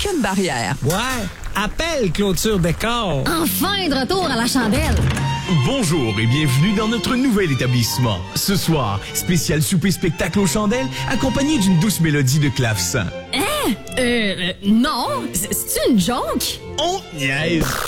aucune barrière. Ouais, appelle Clôture Décor. Enfin, de retour à la chandelle. Bonjour et bienvenue dans notre nouvel établissement. Ce soir, spécial souper-spectacle aux chandelles, accompagné d'une douce mélodie de clavecin. Non, c'est une joke? On niaise!